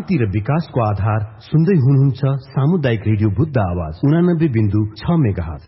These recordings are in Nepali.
शान्ति र विकासको आधार सुन्दै हुनुहुन्छ सामुदायिक रेडियो बुद्ध आवाज 89.6 मेगाहर्ज।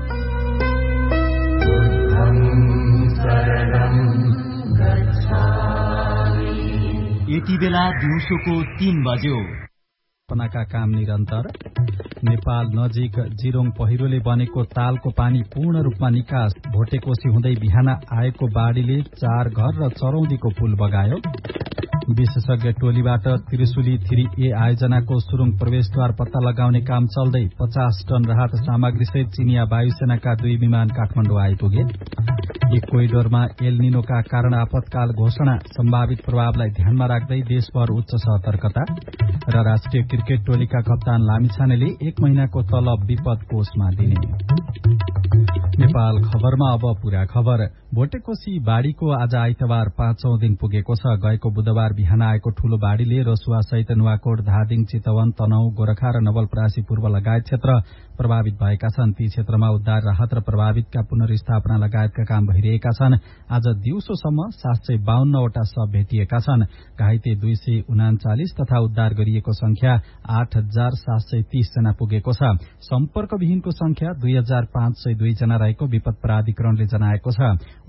यति बेला दिउँसोको 3 बज्यो। पनाका काम निरन्तर। नेपाल नजिक जिरोङ पहिरोले बनेको तालको पानी पूर्ण रूपमा निकास। भोटेकोशी हुँदै बिहान आएको बाढीले 4 घर र चरौदीको पुल बगायो। विशेषज्ञ टोलीबाट त्रिशुली 3A आयोजनाको सुरुङ प्रवेशद्वार पत्ता लगाउने काम चल्दै 50 टन राहत सामग्रीसहित चिनिया वायुसेनाका 2 विमान काठमाडौँ आइपुगे। इक्वेडोरमा एल निनोका कारण आपतकाल घोषणा, सम्भावित प्रभावलाई ध्यानमा राख्दै देशभर उच्च सतर्कता। र राष्ट्रिय क्रिकेट टोलीका कप्तान लामिछानेले 1 महिनाको तलब विपद कोषमा दिने। नेपाल खबरमा अब पूरा खबर। भोटेकोशी बाढ़ीको आज आइतबार 5औं दिन पुगेको छ। गएको बुधबार बिहान आएको ठूलो बाढ़ीले रसुवा सहित नुवाकोट, धादिङ, चितवन, तनहुँ, गोरखा र नवलपरासी पूर्व लगायत क्षेत्र प्रभावित भएका छन्। ती क्षेत्रमा उद्धार, राहत र प्रभावितका पुनर्स्थापना लगायतका काम भइरहेका छन्। आज दिउँसोसम्म 752 वटा शव भेटिएका छन्। घाइते 239 तथा उद्धार गरिएको संख्या 8730 जना पुगेको छ। सम्पर्कविहीनको संख्या 2502 जना रहेको विपद प्राधिकरणले जनाएको छ।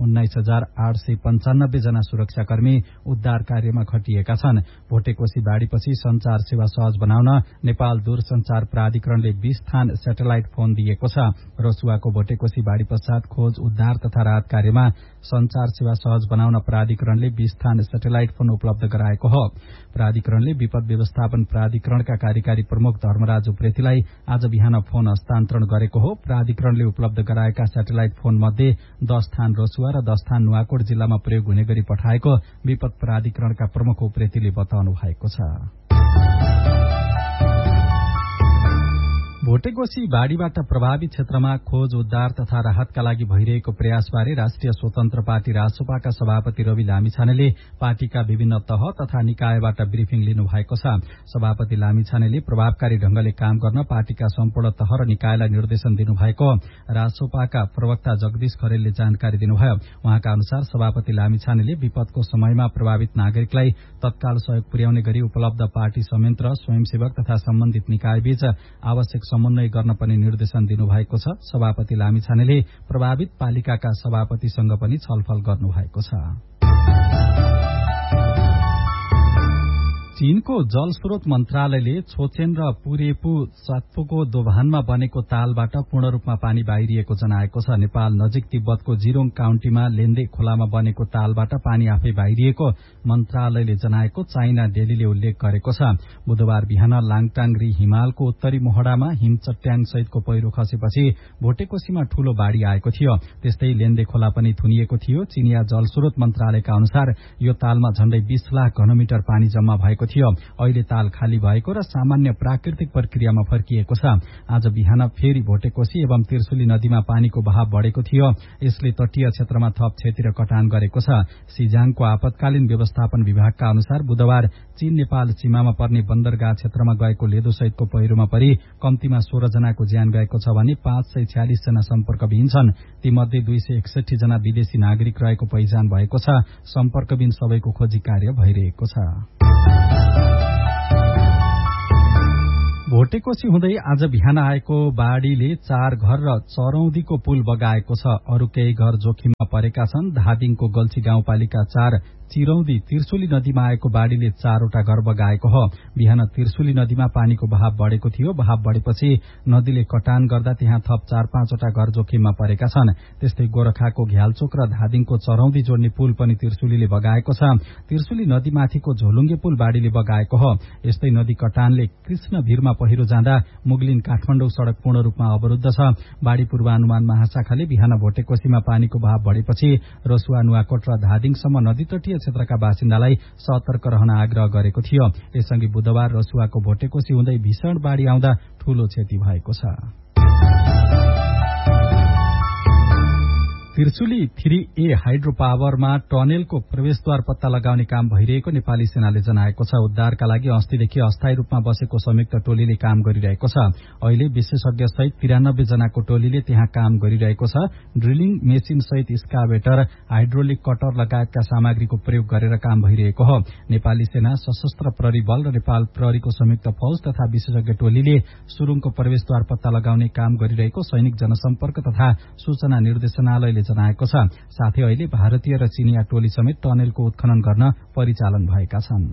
19895 जना सुरक्षाकर्मी उद्धार कार्यमा खटिएका छन्। भोटेकोशी बाढ़ीपछि संचार सेवा सहज बनाउन नेपाल दूरसञ्चार प्राधिकरणले 20 थान सेटेलाइट फोन दिएको छ। रसुवाको भोटेकोशी बाढ़ी पश्चात खोज, उद्धार तथा राहत कार्यमा संचार सेवा सहज बनाउन प्राधिकरणले 20 थान सेटेलाइट फोन उपलब्ध गराएको हो। प्राधिकरणले विपद व्यवस्थापन प्राधिकरणका कार्यकारी प्रमुख धर्मराज उप्रेतीलाई आज बिहान फोन हस्तान्तरण गरेको हो। प्राधिकरणले उपलब्ध गराएका सेटेलाइट फोन मध्ये 10 थान रसुवा र 10 थान नुवाकोट जिल्लामा प्रयोग हुने गरी पठाएको विपद प्राधिकरणका प्रमुख उप्रेतीले बताउनु भएको छ। भोटेकोशी बाढ़ीबाट प्रभावित क्षेत्रमा खोज, उद्धार तथा राहतका लागि भइरहेको प्रयासबारे राष्ट्रिय स्वतन्त्र पार्टी रासोपाका सभापति रवि लामिछानेले पार्टीका विभिन्न तह तथा निकायबाट ब्रिफिङ लिनु भएको छ। सभापति लामिछानेले प्रभावकारी ढंगले काम गर्न पार्टीका सम्पूर्ण तह र निकायलाई निर्देशन दिनुभएको रासोपाका प्रवक्ता जगदीश खरेलले जानकारी दिनुभयो। उहाँका अनुसार सभापति लामिछानेले विपदको समयमा प्रभावित नागरिकलाई तत्काल सहयोग पुर्याउने गरी उपलब्ध पार्टी संयन्त्र, स्वयंसेवक तथा सम्बन्धित निकायबीच आवश्यक समन्वय गर्न पनि निर्देशन दिनुभएको छ। सभापति लामिछानेले प्रभावित पालिकाका सभापतिसँग पनि छलफल गर्नुभएको छ। चीनको जलस्रोत मन्त्रालयले छोचेन र पुरेपु सातपुको दोभानमा बनेको तालबाट पूर्ण रूपमा पानी बाहिरिएको जनाएको छ। नेपाल नजिक तिब्बतको जिरोङ काउन्टीमा लेन्दे खोलामा बनेको तालबाट पानी आफै बाहिरिएको मन्त्रालयले जनाएको चाइना डेलीले उल्लेख गरेको छ। बुधबार बिहान लाङटाङरी हिमालको उत्तरी मोहडामा हिम चट्याङ सहितको पहिरो खसेपछि भोटेकोशीमा ठूलो बाढ़ी आएको थियो। त्यस्तै लेन्दे खोला पनि थुनिएको थियो। चीनिया जलस्रोत मन्त्रालयका अनुसार यो तालमा झण्डै 20 लाख घनमिटर पानी जम्मा भएको थियो। अहिले ताल खाली भएको र सामान्य प्राकृतिक प्रक्रियामा फर्किएको छ। आज बिहान फेरि भोटेकोशी एवं त्रिशुली नदीमा पानीको बहाव बढ़ेको थियो। यसले तटीय क्षेत्रमा थप क्षति र कटान गरेको छ। सिजाङको आपतकालीन व्यवस्थापन विभागका अनुसार बुधबार चीन नेपाल सीमामा पर्ने बन्दरगाह क्षेत्रमा गएको लेदो सहितको पहिरोमा परि कम्तीमा 16 जनाको ज्यान गएको छ भने 546 जना सम्पर्कविहीन छन्। तीमध्ये 261 जना विदेशी नागरिक रहेको पहिचान भएको छ। सम्पर्कविहीन सबैको खोजी कार्य भइरहेको छ। भोटेकोशी हुँदै आज बिहान आएको बाढ़ीले 4 घर र चरौदीको पुल बगाएको छ। अरू केही घर जोखिममा परेका छन्। धादिङको गल्छी गाउँपालिका 4 चिरौदी त्रिशुली नदीमा आएको बाढ़ीले 4 वटा घर बगाएको हो। बिहान त्रिशुली नदीमा पानीको बहाव बढ़ेको थियो। बहाव बढ़ेपछि नदीले कटान गर्दा त्यहाँ थप 4-5 वटा घर जोखिममा परेका छन्। त्यस्तै गोरखाको घ्यालचोक र धादिङको चरौदी जोड्ने पुल पनि त्रिशुलीले बगाएको छ। त्रिशुली नदीमाथिको झोलुङ्गे पुल बाढ़ीले बगाएको हो। यस्तै नदी कटानले कृष्णभिरमा पहिरो जाँदा मुगलिन काठमाडौँ सड़क पूर्ण रूपमा अवरुद्ध छ। बाढ़ी पूर्वानुमान महाशाखाले बिहान भोटेकोशीमा पानीको बहाव बढ़ेपछि रसुवा, नुवाकोट र धादिङसम्म नदी तटीय क्षेत्रका बासिन्दालाई सतर्क रहन आग्रह गरेको थियो। यसअघि बुधबार रसुवाको भोटेकोशी हुँदै भीषण बाढ़ी आउँदा ठूलो क्षति भएको छ। त्रिशुली 3A हाइड्रो पावरमा टनेलको प्रवेशद्वार पत्ता लगाउने काम भइरहेको नेपाली सेनाले जनाएको छ। उद्धारका लागि अस्तिदेखि अस्थायी रूपमा बसेको संयुक्त टोलीले काम गरिरहेको छ। अहिले विशेषज्ञ सहित 93 जनाको टोलीले त्यहाँ काम गरिरहेको छ। ड्रिलिङ मेसिन सहित स्काभेटर, हाइड्रोलिक कटर लगायतका सामग्रीको प्रयोग गरेर काम भइरहेको हो। नेपाली सेना, सशस्त्र प्रहरी बल र नेपाल प्रहरीको संयुक्त फौज तथा विशेषज्ञ टोलीले सुरुङको प्रवेशद्वार पत्ता लगाउने काम गरिरहेको सैनिक जनसम्पर्क तथा सूचना निर्देशनालयले जनाएको छ। साथै अहिले भारतीय र चीनिया टोली समेत टनेलको उत्खनन गर्न परिचालन भएका छन्।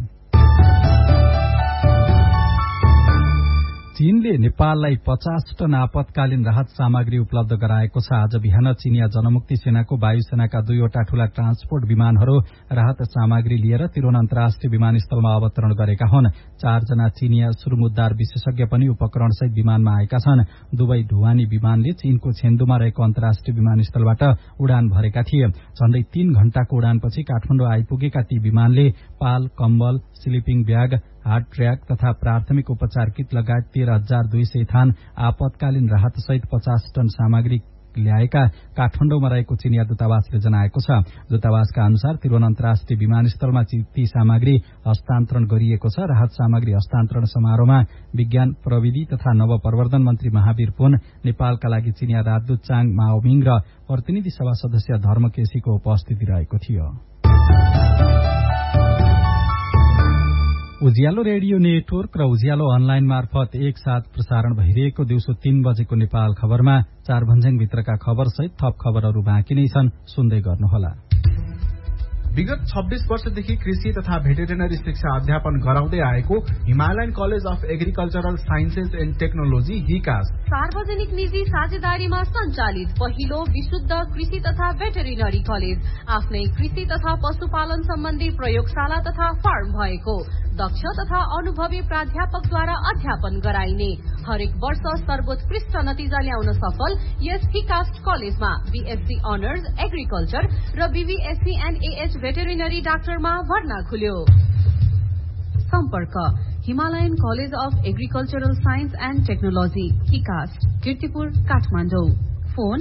चीनले नेपाललाई 50 टन आपतकालीन राहत सामग्री उपलब्ध गराएको छ। आज बिहान चीनिया जनमुक्ति सेनाको वायुसेनाका 2वटा ठूला ट्रान्सपोर्ट विमानहरू राहत सामग्री लिएर तिरोन अन्तर्राष्ट्रिय विमानस्थलमा अवतरण गरेका हुन्। 4 जना चीनिया सुरुमुद्दार विशेषज्ञ पनि उपकरणसहित विमानमा आएका छन्। दुवै ढुवानी विमानले चीनको छेन्दुमा रहेको अन्तर्राष्ट्रिय विमानस्थलबाट उडान भरेका थिए। झण्डै 3 घण्टाको उडानपछि काठमाडौँ आइपुगेका ती विमानले पाल, कम्बल, स्लिपिङ ब्याग, हार्ट ट्र्याक तथा प्राथमिक उपचार किट लगायत 13,200 थान आपतकालीन राहत सहित 50 टन सामग्री ल्याएका काठमाडौँमा रहेको चीनिया दूतावासले जनाएको छ। दूतावासका अनुसार तिरोन अन्तर्राष्ट्रिय विमानस्थलमा ती सामग्री हस्तान्तरण गरिएको छ। राहत सामग्री हस्तान्तरण समारोहमा विज्ञान, प्रविधि तथा नवप्रवर्धन मन्त्री महावीर पुन, नेपालका लागि चीनिया राजदूत चाङ माओमिङ र प्रतिनिधि सभा सदस्य धर्म केसीको उपस्थिति रहेको थियो। उज्यालो रेडियो नेटवर्क र उज्यालो अनलाइन मार्फत एकसाथ प्रसारण भइरहेको दिउँसो 3 बजेको नेपाल खबरमा 4 भन्ज्याङभित्रका खबर सहित थप खबरहरू बाँकी नै छन्, सुन्दै गर्नुहोला। विगत 26 वर्षदेखि कृषि तथा भेटेरिनरी शिक्षा अध्यापन गराउँदै आएको Himalayan college of agricultural sciences and technology हिकास सार्वजनिक निजी साझेदारीमा सञ्चालित पहिलो विशुद्ध कृषि तथा भेटेरिनरी कलेज, आफ्नै कृषि तथा पशुपालन सम्बन्धी प्रयोगशाला तथा फार्म भएको, दक्ष तथा अनुभवी प्राध्यापकद्वारा अध्यापन गराइने, हरेक वर्ष सर्वोत्कृष्ट नतिजा ल्याउन सफल यस हिकास्ट कलेजमा बीएससी अनर्स एग्रिकल्चर र बीबीएससी एन्ड एएच भेटेरिनरी डाक्टरमा भर्ना खुल्यो। सम्पर्क Himalayan college of agricultural science and technology हिकास्ट, Kirtipur, Kathmandu. Phone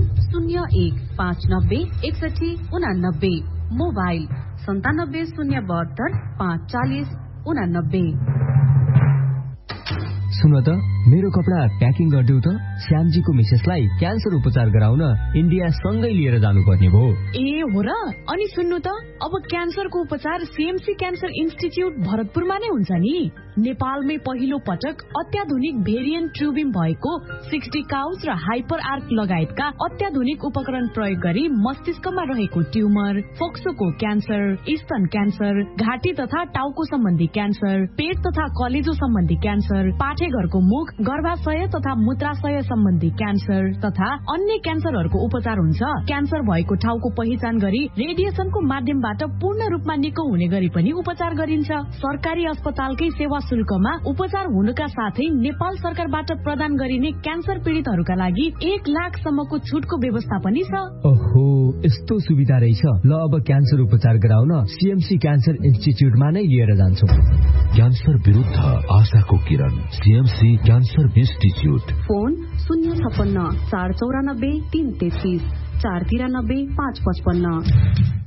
01596189, mobile 9702254089। सुन त, मेरो कपडा प्याकिङ गरिदेऊ त। श्यामजीको मिसेसलाई क्यान्सर उपचार गराउन इन्डिया सँगै लिएर जानुपर्ने भयो। ए हो र? अनि सुन्नु त, अब क्यान्सरको उपचार सीएमसी क्यान्सर इन्स्टिच्युट भरतपुरमा नै हुन्छ नि। नेपालमै पहिलो पटक अत्याधुनिक भेरिएन्ट ट्युबिम भएको 60 काउच र हाइपर आर्क लगायतका अत्याधुनिक उपकरण प्रयोग गरी मस्तिष्कमा रहेको ट्युमर, फोक्सोको क्यान्सर, स्तन क्यान्सर, घाँटी तथा टाउको सम्बन्धी क्यान्सर, पेट तथा कलेजो सम्बन्धी क्यान्सर, पाठेघरको मुख, गर्भाशय तथा मूत्राशय सम्बन्धी क्यान्सर तथा अन्य क्यान्सरहरूको उपचार हुन्छ। क्यान्सर भएको ठाउँको पहिचान गरी रेडिएसनको माध्यमबाट पूर्ण रूपमा निको हुने गरी पनि उपचार गरिन्छ। सरकारी अस्पतालकै सेवा शुल्कमा उपचार हुनुका साथै नेपाल सरकारबाट प्रदान गरिने क्यान्सर पीडितहरूका लागि 1 लाखसम्मको छुटको व्यवस्था पनि छ। ओहो, यस्तो सुविधा रहेछ। ल, अब क्यान्सर उपचार गराउन सीएमसी क्यान्सर इन्स्टिच्युटमा नै लिएर जान्छौँ। क्यान्सर विरुद्ध आशाको किरण, सीएमसी क्यान्सर इन्स्टिच्युट। फोन 056 494 333 493 555।